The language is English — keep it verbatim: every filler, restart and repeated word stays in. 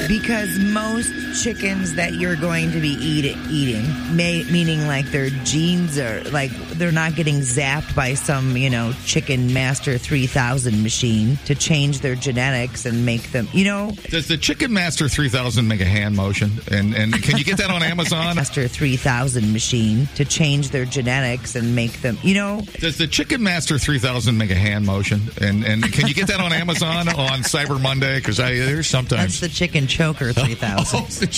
Because most chickens that you're going to be eat, eating, may, meaning like their genes are, like they're not getting zapped by some, you know, Chicken Master three thousand machine to change their genetics and make them, you know. Does the Chicken Master three thousand make a hand motion? And, and can you get that on Amazon? Master three thousand machine to change their genetics and make them, you know. Does the Chicken Master three thousand make a hand motion? And, and can you get that on Amazon on Cyber Monday? Because I there's sometimes. That's the Chicken Choker three thousand.